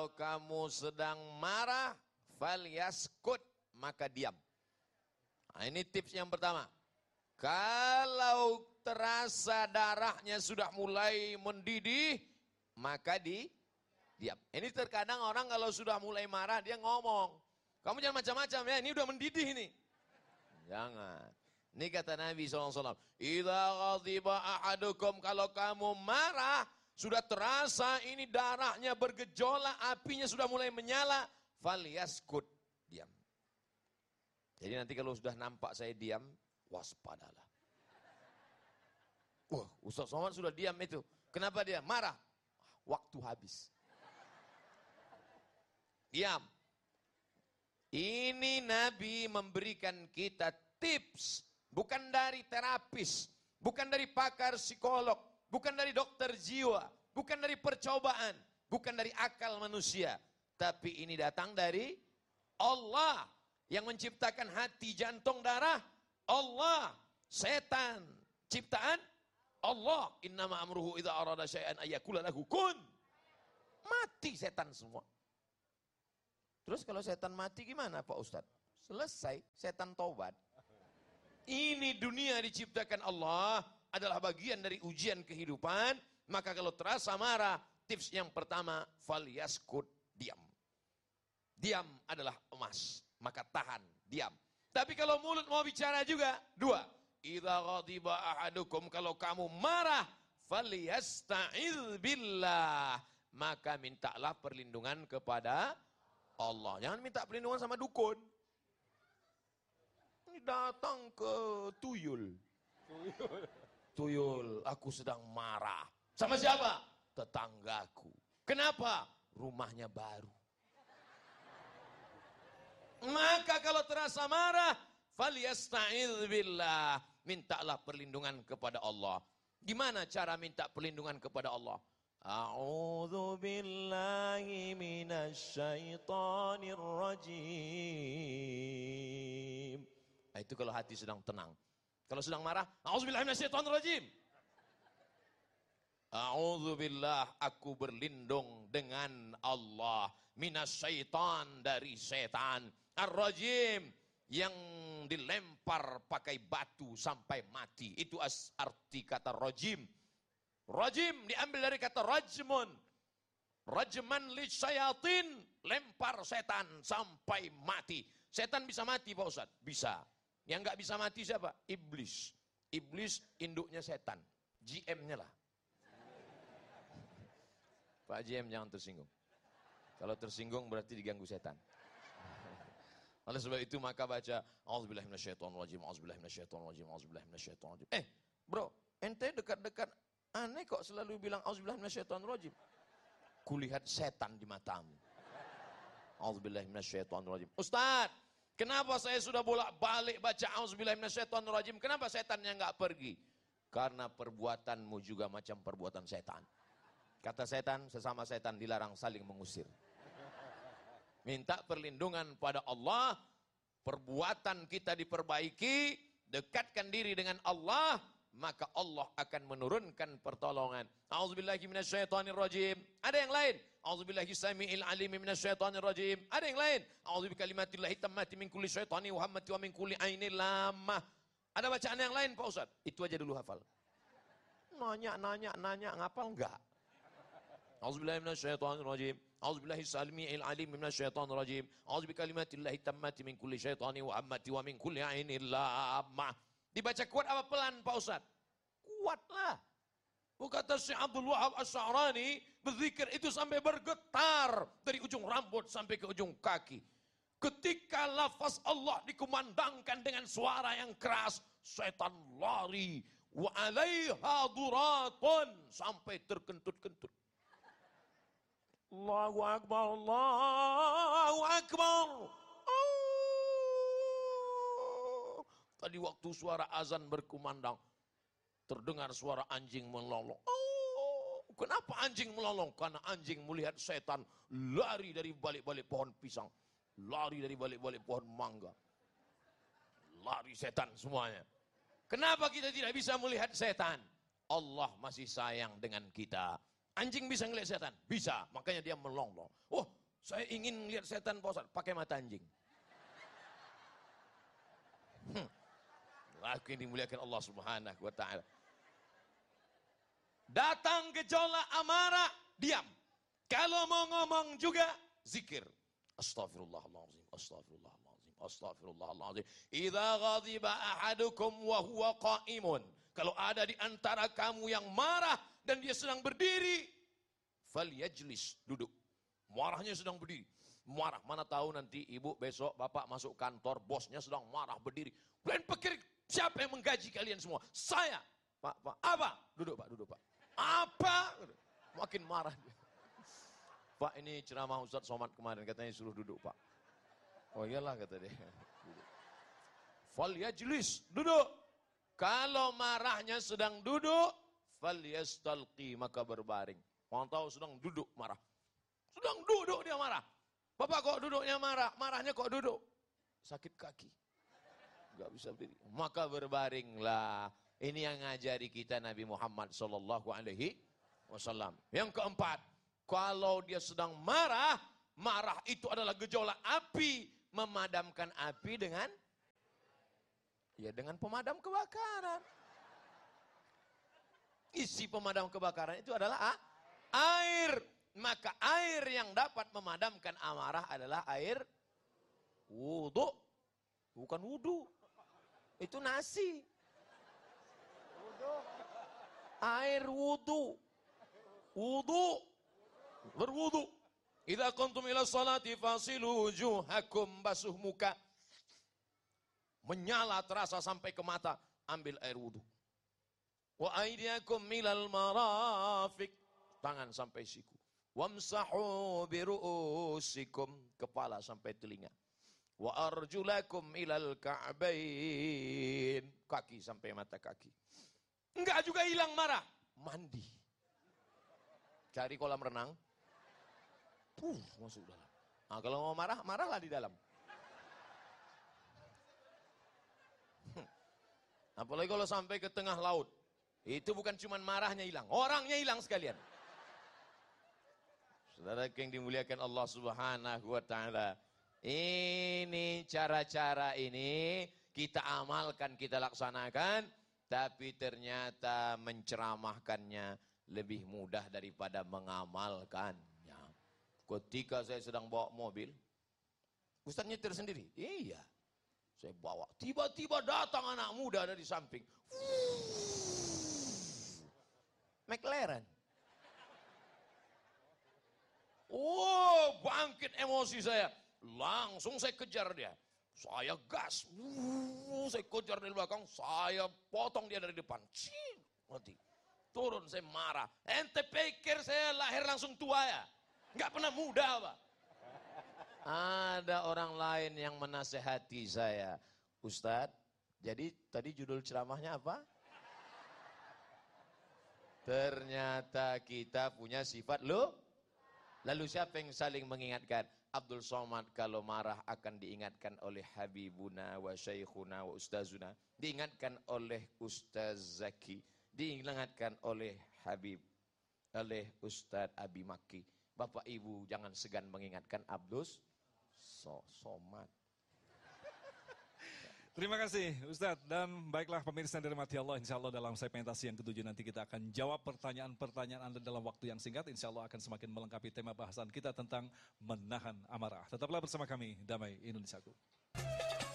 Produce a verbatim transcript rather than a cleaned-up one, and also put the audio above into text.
Kalau kamu sedang marah, falyaskut, maka diam. Nah, ini tips yang pertama. Kalau terasa darahnya sudah mulai mendidih, maka di diam. Ini terkadang orang kalau sudah mulai marah, dia ngomong. Kamu jangan macam-macam ya, ini udah mendidih ini. Jangan. Ini kata Nabi shallallahu alaihi wasallam. Idza ghadiba ahadukum, kalau kamu marah, sudah terasa ini darahnya bergejolak, apinya sudah mulai menyala, falyaskut, diam. Jadi nanti kalau sudah nampak saya diam, waspadalah. Wah, Ustaz Somad sudah diam itu. Kenapa dia? Marah. Waktu habis. Diam. Ini Nabi memberikan kita tips. Bukan dari terapis. Bukan dari pakar psikolog. Bukan dari dokter jiwa, bukan dari percobaan, bukan dari akal manusia. Tapi ini datang dari Allah yang menciptakan hati, jantung, darah. Allah, setan, ciptaan Allah. Innama amruhu idza arada syai'an ayyakula lahu kun. Mati setan semua. Terus kalau setan mati gimana Pak Ustadz? Selesai, setan taubat. Ini dunia diciptakan Allah, adalah bagian dari ujian kehidupan. Maka kalau terasa marah, tips yang pertama, falyaskut, diam. Diam adalah emas, maka tahan, diam. Tapi kalau mulut mau bicara juga, dua. Idza ghadiba ahadukum, kalau kamu marah, falyasta'idz billah, maka mintalah perlindungan kepada Allah. Jangan minta perlindungan sama dukun. Ini datang ke tuyul. Tuyul. Tuyul, aku sedang marah. Sama siapa? Tetanggaku. Kenapa? Rumahnya baru. Maka kalau terasa marah, falyasta'idz billah, mintalah perlindungan kepada Allah. Gimana cara minta perlindungan kepada Allah? A'udzu billahi minasyaitonir rajim. Nah, itu kalau hati sedang tenang. Kalau sedang marah, a'udzubillahi minasyaitonirrajim. A'udzubillah, aku berlindung dengan Allah, minasyaitan, dari setan, ar-rajim, yang dilempar pakai batu sampai mati. Itu as arti kata rajim. Rajim diambil dari kata rajmun. Rajman li syayatin, lempar setan sampai mati. Setan bisa mati Pak Ustadz? Bisa. Yang nggak bisa mati siapa? Iblis. Iblis induknya setan. G M-nya lah. Pak G M jangan tersinggung. Kalau tersinggung berarti diganggu setan. Oleh sebab itu maka baca auzubillahi minasyaitonirrajim, auzubillahi minasyaitonirrajim, auzubillahi minasyaitonirrajim. Eh, bro, ente dekat-dekat aneh kok selalu bilang auzubillahi minasyaitonirrajim. Kulihat setan di matamu. Auzubillahi minasyaitonirrajim. Ustaz, kenapa saya sudah bolak-balik baca auzubillahi minasyaitonirrajim? Kenapa setannya enggak pergi? Karena perbuatanmu juga macam perbuatan setan. Kata setan, sesama setan dilarang saling mengusir. Minta perlindungan pada Allah, perbuatan kita diperbaiki, dekatkan diri dengan Allah, maka Allah akan menurunkan pertolongan. A'udzubillahi minasyaitonirrajim. Ada yang lain? A'udzubillahi samiil alim minasyaitonirrajim. Ada yang lain? A'udzubikalimatillahi tammati min kulli syaitani wa hammati wa min kulli ainil lamah. Ada bacaan yang lain Pak Ustaz? Itu aja dulu hafal. Nanya, nanya, nanya, ngapal enggak? A'udzubillahi minasyaitonirrajim. A'udzubillahi samiil alim minasyaitonirrajim. A'udzubikalimatillahi tammati min kulli syaitani wa hammati wa min kulli ainil lamah. Dibaca kuat apa pelan Pak Ustaz? Kuatlah. Kata Syekh Abdul Wahab Asy'arani, berzikir itu sampai bergetar dari ujung rambut sampai ke ujung kaki. Ketika lafaz Allah dikumandangkan dengan suara yang keras, setan lari. Wa 'alaiha duratun, sampai terkentut-kentut. Allahu Akbar, Allahu Akbar. Oh. Tadi waktu suara azan berkumandang, terdengar suara anjing melolong. Oh, kenapa anjing melolong? Karena anjing melihat setan lari dari balik-balik pohon pisang, lari dari balik-balik pohon mangga, lari setan semuanya. Kenapa kita tidak bisa melihat setan? Allah masih sayang dengan kita. Anjing bisa ngelihat setan? Bisa, makanya dia melonglong. Oh, saya ingin lihat setan Pak Ustaz, pakai mata anjing. Hmm. Aku yang dimuliakan Allah Subhanahu wa taala. Datang gejolak amarah, diam. Kalau mau ngomong juga zikir. Astaghfirullahaladzim, astaghfirullahaladzim, astaghfirullahaladzim. Idza ghadiba ahadukum wa huwa qa'imun. Kalau ada di antara kamu yang marah dan dia sedang berdiri, falyajlis, duduk. Marahnya sedang berdiri. Marah, mana tahu nanti ibu besok bapak masuk kantor, bosnya sedang marah berdiri. Kalian pikir siapa yang menggaji kalian semua? Saya. Pak, pak, apa? Duduk pak, duduk pak. Apa? Makin marah dia. Pak, ini ceramah Ustaz Somad kemarin, katanya suruh duduk pak. Oh iyalah kata dia. Falyajlis, duduk. Kalau marahnya sedang duduk, falyastalqi, maka berbaring. Orang tahu sedang duduk marah. Sedang duduk dia marah. Bapak kok duduknya marah? Marahnya kok duduk? Sakit kaki. Enggak bisa berdiri. Maka berbaringlah. Ini yang ngajari kita Nabi Muhammad sallallahu alaihi wasallam. Yang keempat, kalau dia sedang marah, marah itu adalah gejolak api. Memadamkan api dengan ya dengan pemadam kebakaran. Isi pemadam kebakaran itu adalah ah, air. Maka air yang dapat memadamkan amarah adalah air wudu. Bukan wudu. Itu nasi. Air wudu. Wudu. Berwudu. Idza kuntum ila sholati fasilu wujuhakum, basuh muka. Menyala terasa sampai ke mata, ambil air wudu. Wa aydiyakum milal marafiq, tangan sampai siku. Wamsahu biru'usikum, kepala sampai telinga. Wa arjulakum ilal ka'bain, kaki sampai mata kaki. Enggak juga hilang marah, mandi. Cari kolam renang. Puh, masuk dalam. Nah, kalau mau marah, marahlah di dalam. Apalagi kalau sampai ke tengah laut. Itu bukan cuma marahnya hilang, orangnya hilang sekalian. Saudara yang dimuliakan Allah Subhanahu wa taala. Ini cara-cara ini kita amalkan, kita laksanakan, tapi ternyata menceramahkannya lebih mudah daripada mengamalkannya. Ketika saya sedang bawa mobil, Ustaz nyetir sendiri. Iya. Saya bawa, tiba-tiba datang anak muda dari samping. McLaren. Oh, bangkit emosi saya. Langsung saya kejar dia. Saya gas. Uh, saya kejar dari belakang. Saya potong dia dari depan. Cing, mati. Turun, saya marah. Ente pikir saya lahir langsung tua ya? Nggak pernah muda, Pak. Ada orang lain yang menasehati saya. Ustadz, jadi tadi judul ceramahnya apa? Ternyata kita punya sifat lo. Lalu siapa yang saling mengingatkan? Abdul Somad kalau marah akan diingatkan oleh Habibuna wa Syekhuna wa Ustazuna. Diingatkan oleh Ustaz Zaki. Diingatkan oleh Habib. Oleh Ustaz Abi Maki. Bapak Ibu jangan segan mengingatkan Abdul so Somad. Terima kasih Ustadz, dan baiklah pemirsa yang dirahmati Allah, insya Allah dalam segmentasi yang ketujuh nanti kita akan jawab pertanyaan-pertanyaan Anda dalam waktu yang singkat. Insya Allah akan semakin melengkapi tema bahasan kita tentang menahan amarah. Tetaplah bersama kami, Damai Indonesiaku.